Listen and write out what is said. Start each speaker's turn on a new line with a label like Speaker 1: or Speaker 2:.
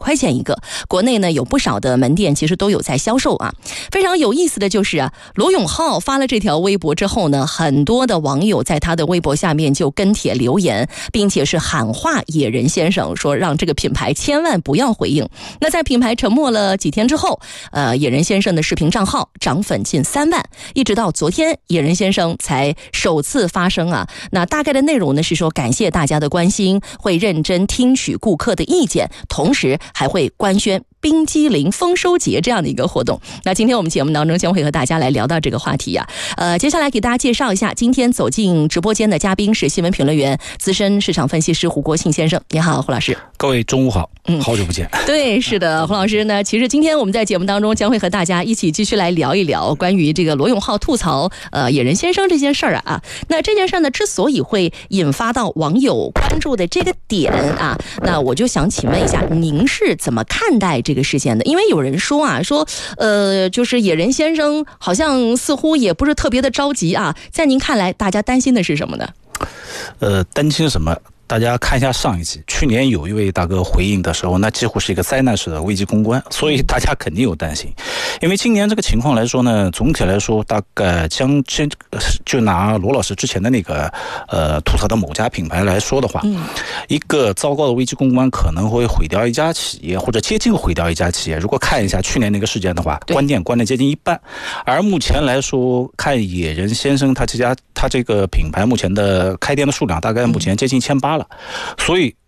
Speaker 1: 块钱一个。国内呢有不少的门店其实都有在销售啊。非常有意思的就是啊，罗永浩发了这条微博之后呢，很多的网友在他的微博下面就跟帖留言，并且是喊话野人先生，说让这个品牌千万不要回应。那在品牌沉默了几天之后，野人先生的视频账号涨粉近3万，一直到昨天野人先生才首次发声啊。那大概的内容呢是说，感谢大家的关心，会认真听取顾客的意见，同时还会官宣冰激凌丰收节这样的一个活动。那今天我们节目当中将会和大家来聊到这个话题啊。接下来给大家介绍一下，今天走进直播间的嘉宾是新闻评论员、资深市场分析师胡国庆先生。你好，胡老师。
Speaker 2: 各位中午好，好久不见。
Speaker 1: 对，是的，胡老师呢，其实今天我们在节目当中将会和大家一起继续来聊一聊关于这个罗永浩吐槽野人先生这件事儿啊。那这件事呢，之所以会引发到网友关注的这个点啊，那我就想请问一下，您是怎么看待这个事件的？因为有人说啊，就是野人先生好像似乎也不是特别的着急啊，在您看来，大家担心的是什么呢？
Speaker 2: 担心什么？大家看一下上一期，去年有一位大哥回应的时候，那几乎是一个灾难式的危机公关，所以大家肯定有担心。因为今年这个情况来说呢，总体来说，大概就拿罗老师之前的那个吐槽的某家品牌来说的话，一个糟糕的危机公关可能会毁掉一家企业，或者接近毁掉一家企业。如果看一下去年那个事件的话，关店关了接近一半。而目前来说，看野人先生他这个品牌目前的开店的数量大概目前接近1800了。所以